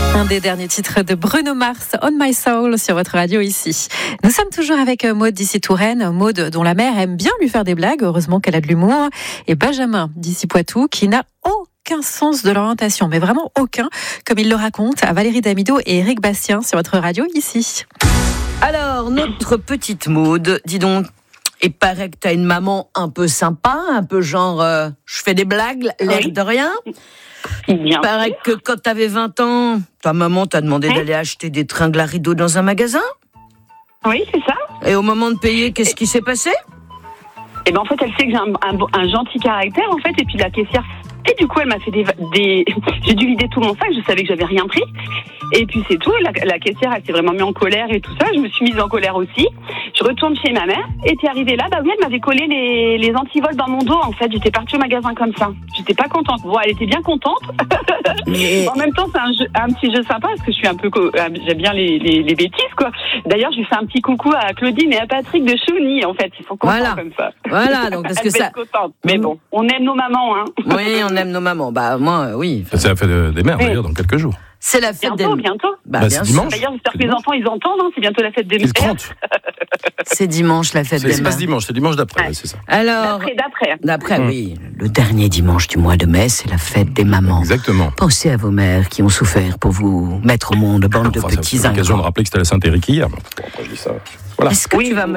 Un des derniers titres de Bruno Mars, On My Soul, sur votre radio ici. Nous sommes toujours avec Maud d'ici Touraine, Maud dont la mère aime bien lui faire des blagues, heureusement qu'elle a de l'humour, et Benjamin d'ici Poitou qui n'a aucun sens de l'orientation, mais vraiment aucun, comme il le raconte à Valérie Damido et Éric Bastien sur votre radio ici. Alors, notre petite Maud, dis donc, il paraît que t'as une maman un peu sympa, un peu genre, je fais des blagues, l'air de rien. Il paraît que quand t'avais 20 ans, ta maman t'a demandé d'aller acheter des tringles à rideaux dans un magasin. Oui, c'est ça. Et au moment de payer, qu'est-ce qui s'est passé? Et ben en fait, elle sait que j'ai un gentil caractère, en fait, et puis la caissière. Et du coup, elle m'a fait des... J'ai dû vider tout mon sac, je savais que j'avais rien pris. Et puis c'est tout, la caissière, elle s'est vraiment mise en colère et tout ça. Je me suis mise en colère aussi. Je retourne chez ma mère, et t'es arrivée là, bah oui, elle m'avait collé les antivols dans mon dos, en fait. J'étais partie au magasin comme ça. J'étais pas contente. Bon, elle était bien contente. Mais... En même temps, c'est un petit jeu sympa, parce que je suis un peu... J'aime bien les bêtises, quoi. D'ailleurs, je lui fais un petit coucou à Claudine et à Patrick de Chougny, en fait. Ils sont contents comme ça. Voilà, donc parce que ça... Mais bon, on aime nos mamans, hein. Oui, on aime nos mamans. Bah, moi, oui. C'est la fête des mères, d'ailleurs, dans quelques jours. C'est la fête des mères. Bientôt. Bah, c'est dimanche. D'ailleurs, j'espère que les enfants, ils entendent, hein. C'est bientôt la fête des mères. C'est dimanche, la fête des mères. C'est pas ce dimanche, c'est dimanche d'après, ouais, c'est ça. Alors, d'après, oui. Le dernier dimanche du mois de mai, c'est la fête des mamans. Exactement. Pensez à vos mères qui ont souffert pour vous mettre au monde, bande de petits ingrats. C'est l'occasion de rappeler que c'était la Saint-Éric hier. Après, je dis ça. Voilà. Est-ce que tu vas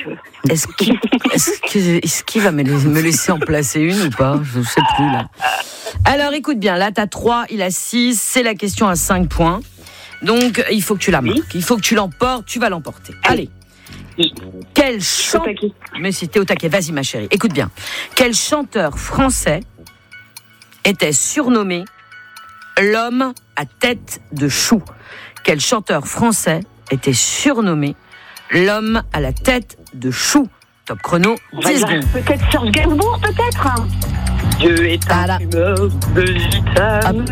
Est-ce qu'il va me laisser en placer une ou pas? Je ne sais plus, là. Alors, écoute bien, là, t'as 3, il a 6, c'est la question à 5 points. Donc, il faut que tu la marques, il faut que tu l'emportes, tu vas l'emporter. Allez. Quel chanteur... Mais si t'es au taquet, vas-y ma chérie, écoute bien. Quel chanteur français était surnommé l'homme à tête de chou? Quel chanteur français était surnommé l'homme à la tête de chou? Top chrono, 10 secondes. Peut-être Serge Gainsbourg, peut-être. Dieu est un fumeur de gitane.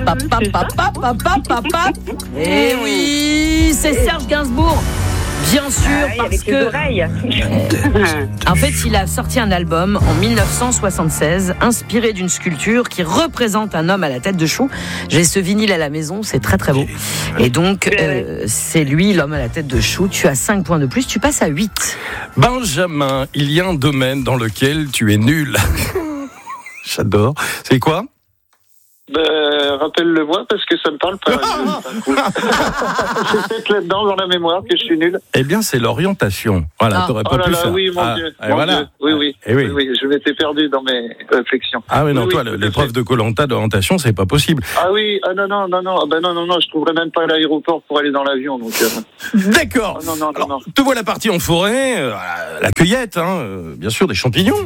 Eh oui, c'est Serge Gainsbourg. Bien sûr, parce que... En fait, il a sorti un album en 1976, inspiré d'une sculpture qui représente un homme à la tête de chou. J'ai ce vinyle à la maison, c'est très très beau. Et donc, c'est lui, l'homme à la tête de chou. Tu as 5 points de plus, tu passes à 8. Benjamin, il y a un domaine dans lequel tu es nul. J'adore. C'est quoi? Rappelle-le-moi parce que ça me parle pas. C'est peut-être là-dedans dans la mémoire que je suis nul. Eh bien, c'est l'orientation. Voilà, t'aurais pas pu faire. Oui, mon Dieu. Voilà. Dieu. Oui, je m'étais perdu dans mes réflexions. Ah oui, non, toi, l'épreuve de Koh-Lanta d'orientation, c'est pas possible. Ah oui, non, je trouverais même pas l'aéroport pour aller dans l'avion. Donc. D'accord. Non. Te voilà parti en forêt, la cueillette, bien sûr, des champignons.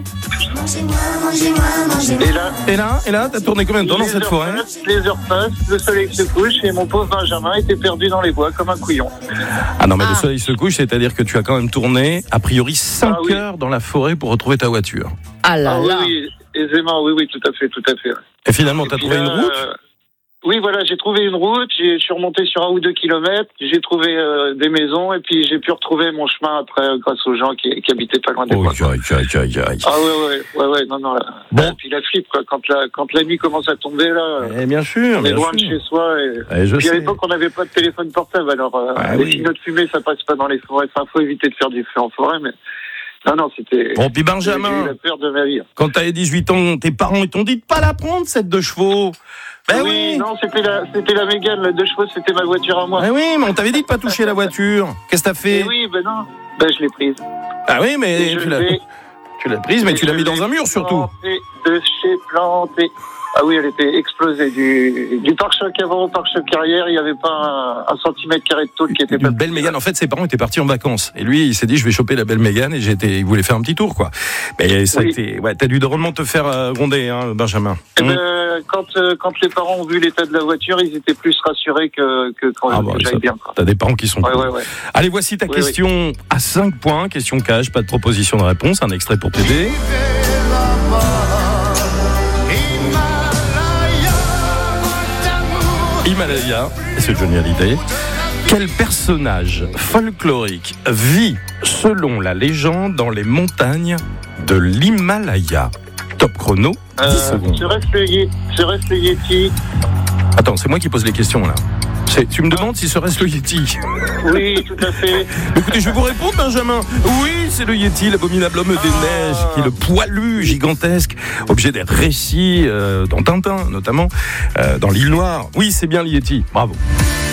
Et là, t'as tourné combien de temps dans cette forêt? Les heures passent, le soleil se couche et mon pauvre Benjamin était perdu dans les bois comme un couillon. Ah non, mais le soleil se couche, c'est-à-dire que tu as quand même tourné, a priori, 5 heures dans la forêt pour retrouver ta voiture. Ah là là. Oui, aisément, oui, tout à fait. Et finalement, t'as trouvé une route? Oui, voilà, j'ai trouvé une route, je suis remonté sur 1 ou 2 kilomètres, j'ai trouvé des maisons et puis j'ai pu retrouver mon chemin après grâce aux gens qui habitaient pas loin des bois. Ah ouais, non. Là. Bon. Et puis la flippe, quoi, quand la nuit commence à tomber, là, bien sûr, on est loin de chez soi. Et puis à l'époque, on n'avait pas de téléphone portable, alors les signaux de fumée, ça passe pas dans les forêts. Enfin, faut éviter de faire du feu en forêt, mais... Non, c'était... Bon, puis Benjamin, j'ai eu la peur de ma vie. Quand t'avais 18 ans, tes parents t'ont dit de pas la prendre, cette 2 chevaux. Ben oui. Non, c'était la Mégane, la 2 chevaux, c'était ma voiture à moi. Ben oui, mais on t'avait dit de pas toucher la voiture. Qu'est-ce que t'as fait? Oui, non. Je l'ai prise. Ah oui, mais tu l'as prise, mais tu l'as mis dans un mur surtout. De chez planté. Ah oui, elle était explosée. Du pare-choc avant au pare-choc arrière, il n'y avait pas un centimètre carré de tôle qui était pas... Une belle Mégane. En fait, ses parents étaient partis en vacances. Et lui, il s'est dit, je vais choper la belle Mégane. Et il voulait faire un petit tour, quoi. Mais ça a été... Ouais, t'as dû drôlement te faire gronder, hein, Benjamin. Quand les parents ont vu l'état de la voiture, ils étaient plus rassurés que quand j'aille bien, quoi. T'as des parents qui sont... Ouais. Allez, voici ta question à 5 points. Question cash, pas de proposition de réponse. Un extrait pour t'aider. Himalaya, c'est Johnny Hallyday. Quel personnage folklorique vit, selon la légende, dans les montagnes de l'Himalaya? Top chrono, 10 secondes. Serait-ce le Yeti? Attends, c'est moi qui pose les questions là. Tu me demandes si ce reste le Yéti. Oui, tout à fait. Écoutez, je vais vous répondre, Benjamin. Oui, c'est le Yéti, l'abominable homme des neiges, qui est le poilu gigantesque, objet des récits dans Tintin, notamment, dans l'île Noire. Oui, c'est bien le Yéti. Bravo.